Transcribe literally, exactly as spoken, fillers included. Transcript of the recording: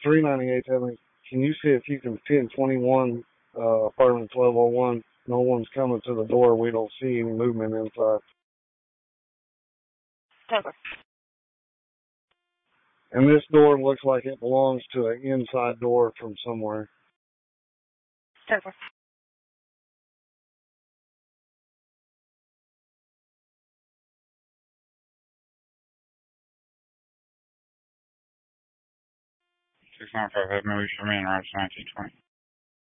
three ninety-eight, tell me, can you see if you can pin twenty-one, uh, apartment twelve oh one? No one's coming to the door. We don't see any movement inside. Over. And this door looks like it belongs to an inside door from somewhere. Over. six nine five, have Militia Man, Roger nineteen twenty.